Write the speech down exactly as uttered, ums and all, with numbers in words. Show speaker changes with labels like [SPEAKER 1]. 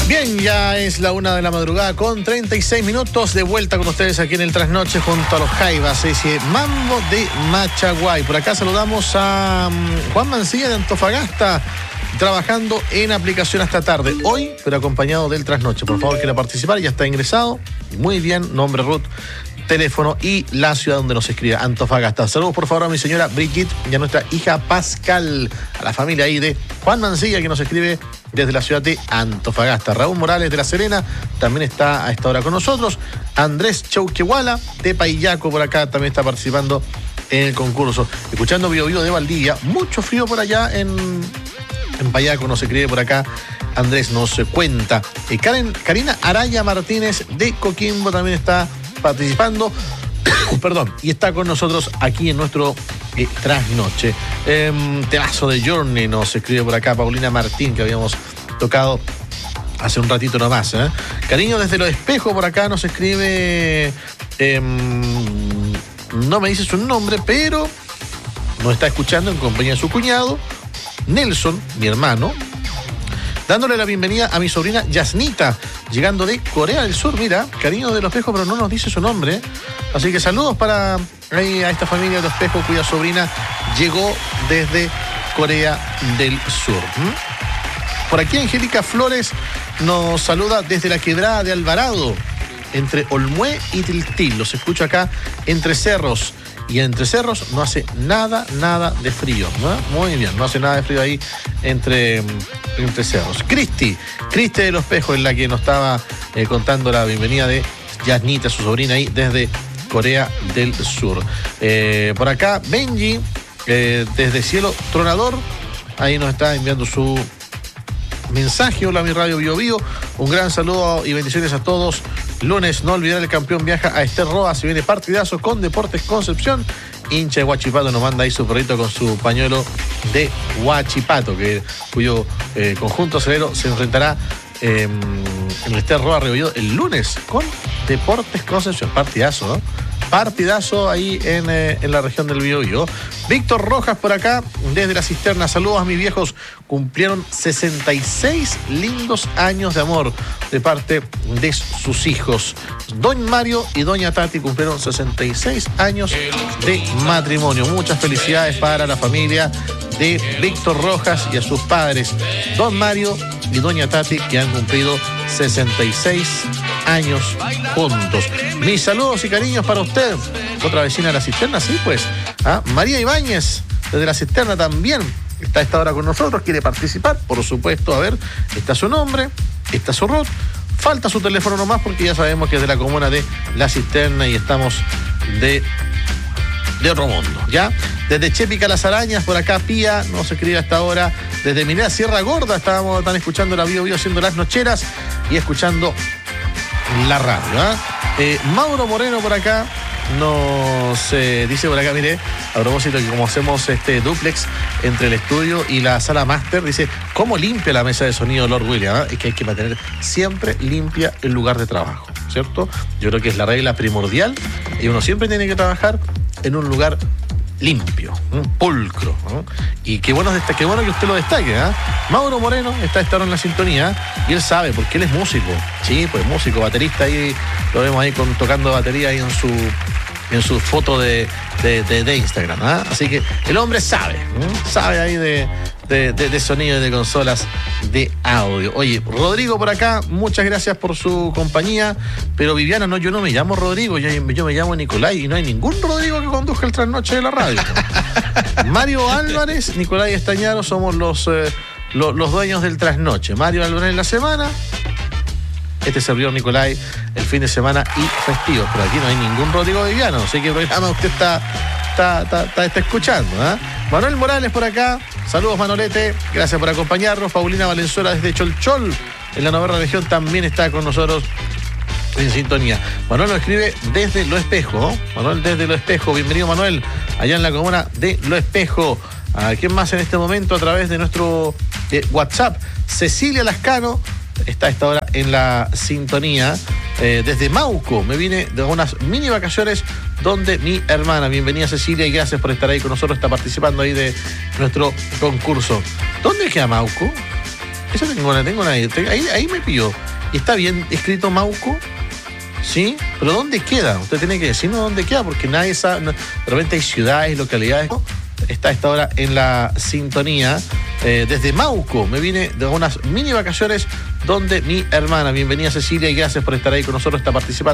[SPEAKER 1] Bien, ya es la una de la madrugada con treinta y seis minutos. De vuelta con ustedes aquí en el Trasnoche junto a los Jaivas. Ese Mambo de Machaguay. Por acá saludamos a um, Juan Mancilla de Antofagasta, trabajando en aplicación hasta tarde. Hoy, pero acompañado del Trasnoche. Por favor, quiera participar. Ya está ingresado. Muy bien, nombre, root, teléfono y la ciudad donde nos escribe, Antofagasta. Saludos por favor a mi señora Brigitte y a nuestra hija Pascal, a la familia ahí de Juan Mancilla que nos escribe desde la ciudad de Antofagasta. Raúl Morales de La Serena también está a esta hora con nosotros. Andrés Chauquehuala de Paillaco por acá también está participando en el concurso. Escuchando Bio Bio de Valdivia, mucho frío por allá en, en Paillaco, nos escribe por acá. Andrés nos cuenta. Eh, Karen, Karina Araya Martínez de Coquimbo también está participando, perdón, y está con nosotros aquí en nuestro eh, Trasnoche. Eh, temazo de Journey nos escribe por acá Paulina Martín, que habíamos tocado hace un ratito nomás. ¿eh? Cariño desde Los Espejos por acá nos escribe, eh, no me dice su nombre, pero nos está escuchando en compañía de su cuñado, Nelson, mi hermano, dándole la bienvenida a mi sobrina Yasnita, llegando de Corea del Sur. Mira, cariño de Los Espejos, pero no nos dice su nombre. Así que saludos para ahí, a esta familia de Los Espejos, cuya sobrina llegó desde Corea del Sur. ¿Mm? Por aquí Angélica Flores nos saluda desde la Quebrada de Alvarado, entre Olmué y Tiltil. Los escucho acá entre cerros. Y entre cerros no hace nada, nada de frío, ¿no? Muy bien, no hace nada de frío ahí entre, entre cerros. Cristi, Cristi de Los Espejos es la que nos estaba eh, contando la bienvenida de Yasnita, su sobrina ahí desde Corea del Sur. Eh, por acá, Benji, eh, desde Cielo Tronador, ahí nos está enviando su mensaje. Hola, mi radio Bio Bio. Un gran saludo y bendiciones a todos. Lunes, no olvidar, el campeón viaja a Ester Roa. Se viene partidazo con Deportes Concepción. Hincha de Huachipato nos manda ahí su perrito con su pañuelo de Huachipato, que, cuyo eh, conjunto acelero se enfrentará eh, en el Ester Roa Rebolledo el lunes con Deportes Concepción. Partidazo, ¿no? Partidazo ahí en, eh, en la región del Biobío. Víctor Rojas por acá, desde La Cisterna. Saludos a mis viejos. Cumplieron sesenta y seis lindos años de amor de parte de sus hijos. Don Mario y doña Tati cumplieron sesenta y seis años de matrimonio. Muchas felicidades para la familia de Víctor Rojas y a sus padres, Don Mario y doña Tati, que han cumplido sesenta y seis años juntos. Mis saludos y cariños para usted. Otra vecina de La Cisterna, sí, pues. ¿Ah? María Ibáñez, desde La Cisterna también, está a esta hora con nosotros, quiere participar, por supuesto. A ver, está su nombre, está su root, falta su teléfono nomás, porque ya sabemos que es de la comuna de La Cisterna y estamos de, de otro mundo, ¿ya? Desde Chepica Las Arañas, por acá Pía nos escribe hasta ahora. Desde Minera Sierra Gorda estábamos tan escuchando la Bio Bio haciendo las nocheras y escuchando la radio. ¿eh? Eh, Mauro Moreno por acá nos eh, dice por acá, mire, a propósito que como hacemos este duplex entre el estudio y la sala máster, dice, ¿cómo limpia la mesa de sonido Lord William? ¿eh? Es que hay que mantener siempre limpia el lugar de trabajo, ¿cierto? Yo creo que es la regla primordial y uno siempre tiene que trabajar en un lugar limpio, un pulcro, ¿no? Y qué bueno, qué bueno que usted lo destaque. ¿eh? Mauro Moreno está esta hora en la sintonía y él sabe, porque él es músico. Sí, pues músico, baterista, ahí lo vemos ahí con, tocando batería ahí en su en su foto de, de, de, de Instagram. ¿eh? Así que el hombre sabe, ¿eh? sabe ahí de, de, de, de sonido y de consolas de audio. Oye, Rodrigo por acá, muchas gracias por su compañía, pero Viviana, no, yo no me llamo Rodrigo, yo, yo me llamo Nicolai y no hay ningún Rodrigo que conduzca el Trasnoche de la radio. Mario Álvarez, Nicolai Estañaro somos los, eh, los, los dueños del Trasnoche. Mario Álvarez en la semana, este servidor Nicolai el fin de semana y festivos, pero aquí no hay ningún Rodrigo Viviano, así que el programa usted está, está, está, está, está escuchando. ¿eh? Manuel Morales por acá, saludos Manolete, gracias por acompañarnos. Paulina Valenzuela desde Cholchol, en la novena región, también está con nosotros en sintonía. Manuel nos escribe desde Lo Espejo, ¿eh? Manuel desde Lo Espejo, bienvenido Manuel, allá en la comuna de Lo Espejo. ¿A quién más en este momento a través de nuestro eh, WhatsApp? Cecilia Lascano está a esta hora en la sintonía eh, desde Mauco. Me vine de unas mini vacaciones donde mi hermana. Bienvenida Cecilia y gracias por estar ahí con nosotros. Está participando ahí de nuestro concurso. ¿Dónde queda Mauco? Eso tengo una, tengo una ahí, ahí me pilló. Y está bien escrito Mauco, ¿sí? Pero ¿dónde queda? Usted tiene que decirnos dónde queda, porque nadie sabe. No, de repente hay ciudades, localidades. ¿No? Está a esta hora en la sintonía. Eh, desde Mauco me vine de unas mini vacaciones donde mi hermana. Bienvenida, Cecilia, y gracias por estar ahí con nosotros, está participando.